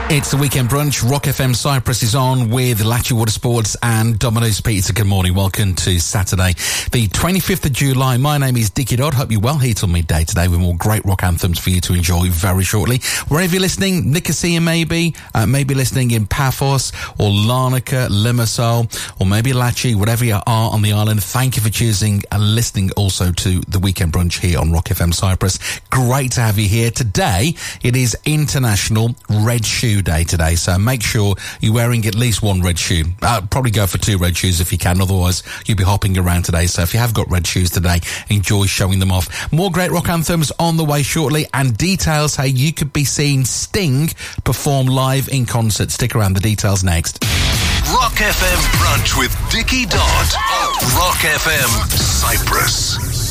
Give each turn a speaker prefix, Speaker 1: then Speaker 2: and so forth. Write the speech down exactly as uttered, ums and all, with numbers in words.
Speaker 1: It's the Weekend Brunch. Rock F M Cyprus is on with Latchy Water Sports and Domino's Pizza. Good morning. Welcome to Saturday, the twenty-fifth of July. My name is Dickie Dodd. Hope you're well here till midday today with more great rock anthems for you to enjoy very shortly. Wherever you're listening, Nicosia maybe, uh, maybe listening in Paphos or Larnaca, Limassol, or maybe Latchy, whatever you are on the island. Thank you for choosing and listening also to the Weekend Brunch here on Rock F M Cyprus. Great to have you here. Today, it is International Red Shoe Day today, so make sure you're wearing at least one red shoe. Uh, probably go for two red shoes if you can, otherwise you'll be hopping around today. So if you have got red shoes today, enjoy showing them off. More great rock anthems on the way shortly, and details how you could be seeing Sting perform live in concert. Stick around, the details next.
Speaker 2: Rock F M Brunch with Dickie Dodd. Rock F M Cyprus.